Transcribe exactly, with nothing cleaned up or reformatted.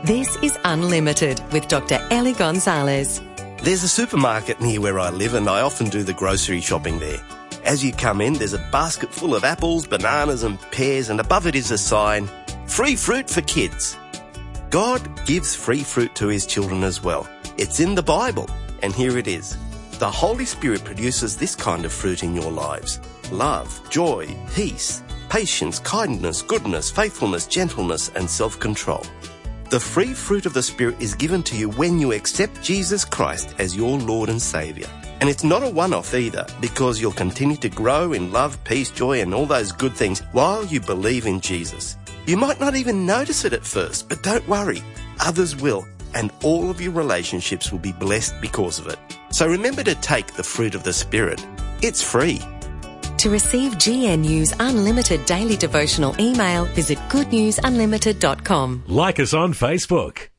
This is Unlimited with Doctor Ellie Gonzalez. There's a supermarket near where I live and I often do the grocery shopping there. As you come in, there's a basket full of apples, bananas and pears, and above it is a sign, free fruit for kids. God gives free fruit to his children as well. It's in the Bible, and here it is. The Holy Spirit produces this kind of fruit in your lives. Love, joy, peace, patience, kindness, goodness, faithfulness, gentleness, and self-control. The free fruit of the Spirit is given to you when you accept Jesus Christ as your Lord and Saviour. And it's not a one-off either, because you'll continue to grow in love, peace, joy, and all those good things while you believe in Jesus. You might not even notice it at first, but don't worry. Others will, and all of your relationships will be blessed because of it. So remember to take the fruit of the Spirit. It's free. To receive G N U's unlimited daily devotional email, visit good news unlimited dot com. Like us on Facebook.